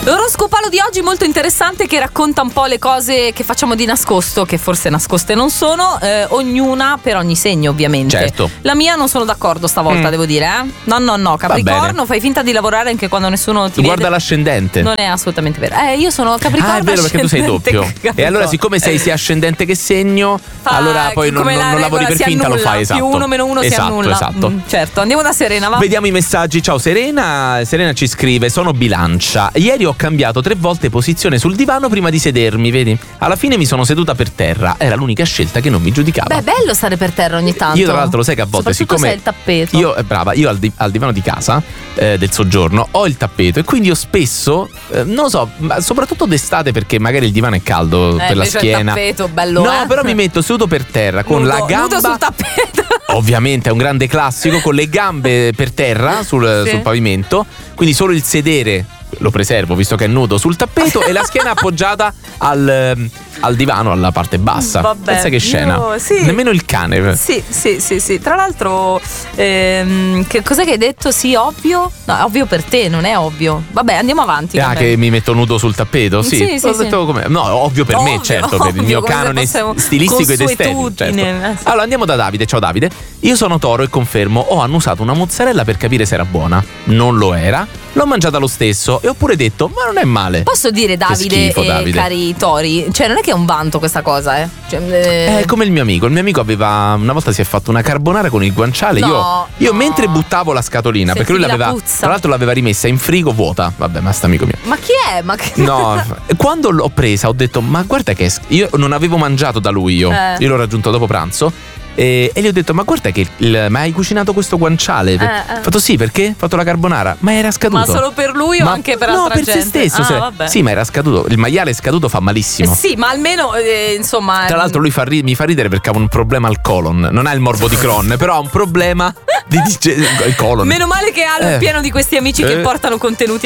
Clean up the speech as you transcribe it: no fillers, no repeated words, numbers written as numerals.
L'oroscopalo di oggi molto interessante, che racconta un po' le cose che facciamo di nascosto, che forse nascoste non sono, ognuna per ogni segno ovviamente. Certo. La mia non sono d'accordo stavolta, devo dire, No, Capricorno, fai finta di lavorare anche quando nessuno ti Guarda vede. l'ascendente. Non è assolutamente vero. Io sono Capricorno. Ah, è vero, perché tu sei doppio. Capricorno. E allora, siccome sei sia ascendente che segno, allora poi non lavori per finta, lo fai, esatto. Più 1 meno 1 si annulla. Esatto. Certo, andiamo da Serena, va. Vediamo i messaggi. Ciao Serena. Serena ci scrive: sono Bilancia. Ieri ho cambiato 3 volte posizione sul divano prima di sedermi, vedi? Alla fine mi sono seduta per terra. Era l'unica scelta che non mi giudicava. Beh, è bello stare per terra ogni tanto. Io tra l'altro lo sai che a volte, soprattutto siccome se è il tappeto. Io al divano di casa del soggiorno ho il tappeto, e quindi io spesso non lo so, ma soprattutto d'estate, perché magari il divano è caldo per la schiena. Il tappeto bello. No, però mi metto seduto per terra con la gamba nudo sul tappeto. Ovviamente è un grande classico, con le gambe per terra sul pavimento, quindi solo il sedere lo preservo visto che è nudo sul tappeto e la schiena appoggiata al divano, alla parte bassa. Vabbè, pensa che scena. sì. Nemmeno il cane. Sì. Tra l'altro, che cos'è che hai detto? Sì, ovvio? No, ovvio per te, non è ovvio. Vabbè, andiamo avanti. Che mi metto nudo sul tappeto? Sì. Ho detto come. No, ovvio per me, certo, per il mio canone stilistico ed estetico. Certo. Allora andiamo da Davide. Ciao Davide. Io sono Toro e confermo, ho annusato una mozzarella per capire se era buona. Non lo era. L'ho mangiata lo stesso e ho pure detto: ma non è male. Posso dire, Davide, Davide, cari tori, cioè non è che è un vanto questa cosa, È come il mio amico. Il mio amico aveva una volta si è fatto una carbonara con il guanciale. Io mentre buttavo la scatolina, perché lui l'aveva, tra l'altro l'aveva rimessa in frigo vuota. Vabbè, ma sta amico mio. Ma chi è? No, quando l'ho presa ho detto: ma guarda che io non avevo mangiato da lui, io l'ho raggiunto dopo pranzo. E gli ho detto: ma guarda che ma hai cucinato questo guanciale? Ho fatto sì, perché? Ho fatto la carbonara. Ma era scaduto. Ma solo per lui o anche per altra gente? No, per se stesso. Vabbè. Sì, ma era scaduto. Il maiale scaduto fa malissimo. Sì, ma almeno insomma. Tra l'altro lui mi fa ridere perché ha un problema al colon. Non ha il morbo di Crohn, però ha un problema di il colon. Meno male che ha pieno di questi amici che portano contenuti